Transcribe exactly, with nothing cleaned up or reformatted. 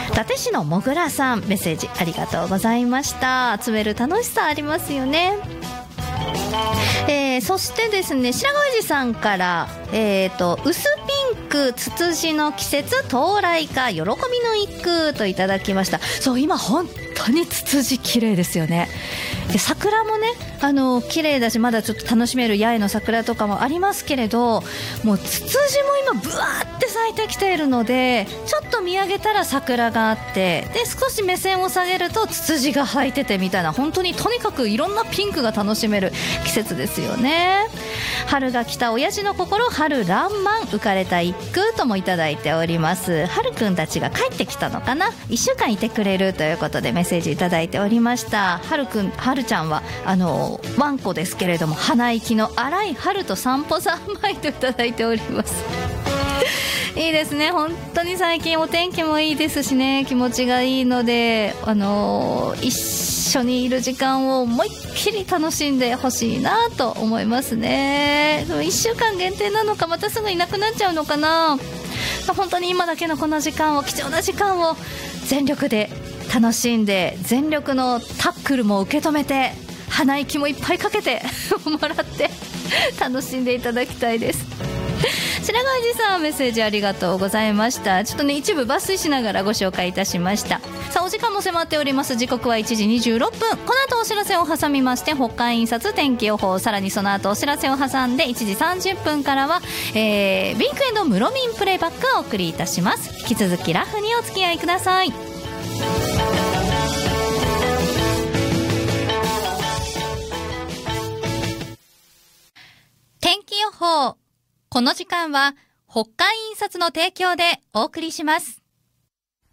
伊達市のもぐらさん、メッセージありがとうございました。集める楽しさありますよね。えー、そしてですね、白川寺さんから、えーと、薄ピンクツツジの季節到来か喜びの一句といただきました。そう、今本当にツツジ綺麗ですよね。で、桜もね、あの綺麗だし、まだちょっと楽しめる八重の桜とかもありますけれど、もうツツジも今ブワーって咲いてきているので、ちょっと見上げたら桜があって、で少し目線を下げるとツツジが咲いててみたいな、本当にとにかくいろんなピンクが楽しめる季節ですよね。春が来た親父の心、春爛漫、浮かれた一句ともいただいております。春くんたちが帰ってきたのかな、いっしゅうかんいてくれるということでメッセージいただいておりました。春くん、春ちゃんはあのワンコですけれども、鼻息の荒い春と散歩三昧といただいておりますいいですね、本当に最近お天気もいいですしね、気持ちがいいので、あのー、一緒にいる時間を思いっきり楽しんでほしいなと思いますね。いっしゅうかん限定なのか、またすぐいなくなっちゃうのかな。本当に今だけのこの時間を、貴重な時間を全力で楽しんで、全力のタックルも受け止めて、鼻息もいっぱいかけてもらって楽しんでいただきたいです。白川寺さん、メッセージありがとうございました。ちょっとね、一部抜粋しながらご紹介いたしました。さあ、お時間も迫っております。時刻はいちじにじゅうろっぷん。この後お知らせを挟みまして、北海印刷天気予報、さらにその後お知らせを挟んでいちじさんじゅっぷんからは、えー、ビークエンドムロミンプレイバックをお送りいたします。引き続きラフにお付き合いください。天気予報。この時間は北海印刷の提供でお送りします。